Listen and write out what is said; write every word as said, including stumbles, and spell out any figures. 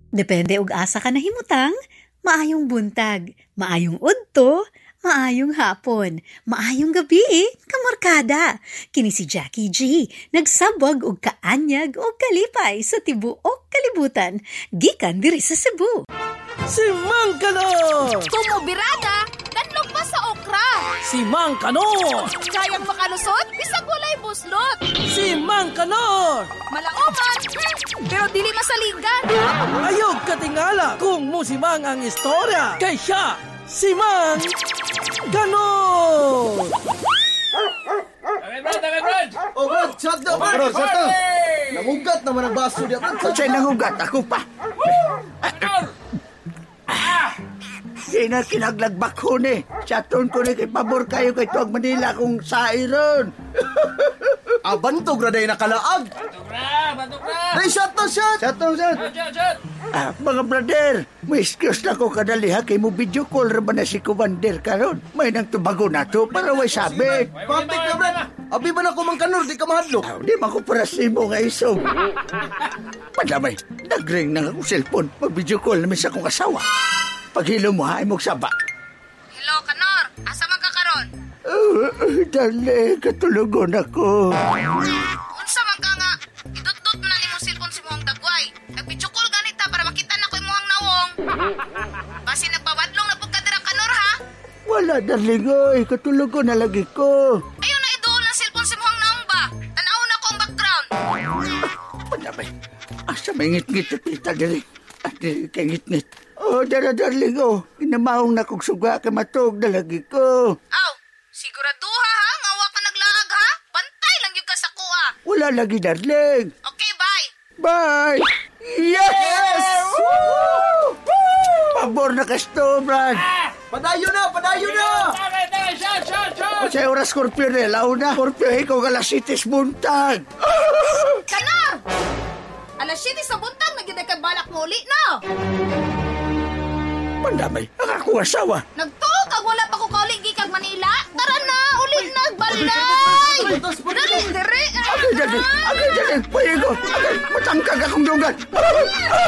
Depende og asa ka nahimutang, maayong buntag, maayong udto, maayong hapon, maayong gabi, kamarkada. Kini si Jackie G, nagsabwag og kaanyag og kalipay sa tibuok kalibutan, gikan diri sa Cebu. Si Mang Kanor! Tumubirada, kanlog pa sa okra. Si Mang Kanor! Kayang makalusot, bisag walay buslot. Si Mang Kanor! Malaoman, pero dili masaligan. Ayog katingala kung musimang ang istorya. Kay siya, si Mang Kanor! David Brad! David Brad! Oh, Brad! Shut down! Oh, Brad, shut down! Party! Nangugat naman ang baso niya, Brad. Sa'yo nangugat, ako pa. Kanor! Di na kinaglagbak ko ni. Chaton ko ni kay pabor kayo kay Tuwag Manila kung sairon. Abantog na dahil nakalaag. Batok na! Batok na! Day, shut down, shut! Shut down, shut! Shot! Shot! Shot! Ah, mga brother, may excuse na ko kadali ha kay mo video call ra ba na si Commander karon. May nang tubago na to para way sabit. Patik na, Brad! Abi ba na ko, Mang Kanor? Di ka mahadlok. Ah, di man ko para simo nga iso. Padamay, nagring na akong cellphone. Mag-video call namin sa akong asawa. Paghilo mo ha, imog saba. Hello, Kanor. Asa man ka karon? Uh, uh, dali, katulugon ako. Unsa man ka nga? Idot-dot man na imong cellphone si Muhang Dagway. Nagpicture call ganita para makita na ko imong nawong. Kasi nagpawadlong na pud ka dira, Kanor, ha? Wala, darling, oy. Katulugon na lagi ko. Ayaw na iduol ng cellphone si Muhang Naong ba? Tanaw na ko ang background. Padamay, asa may ngit-ngit at kita dali. At di kay ngit-ngit. Oh, dara, darling, oh. Inamahong na kong suga ka matog na lagi ko. Aw, siguraduha ha? Nga wa ka naglaag ha? Bantay lang yung ka sa kuha. Wala lagi, darling. Okay, bye. Bye! Yes! Woo! Pabor na kasto, Brad. Padayo na, padayo na! David! David! Shot! Shot! Shot! O sa oras, Scorpio, eh. Lao na. Scorpio, ikaw galasitis buntag. Kanor! Alas siyete sa buntag, nagyan kay balak mo uli, no? Pandamay, ang akong asawa. Nagtuog kag wala pa ko kauli gikag Manila. Tara na, uli na, balay! Dali, diri! Agay, dali, agay, dali. Pahigo, agay, matangkag akong dugan.